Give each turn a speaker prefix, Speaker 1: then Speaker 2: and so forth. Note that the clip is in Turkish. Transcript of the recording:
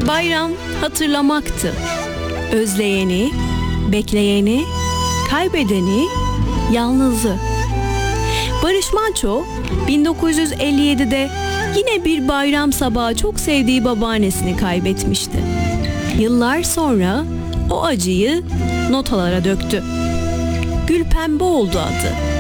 Speaker 1: Bayram hatırlamaktı. Özleyeni, bekleyeni, kaybedeni, yalnızı. Barış Manço 1957'de yine bir bayram sabahı çok sevdiği babaannesini kaybetmişti. Yıllar sonra o acıyı notalara döktü. Gül Pembe oldu adı.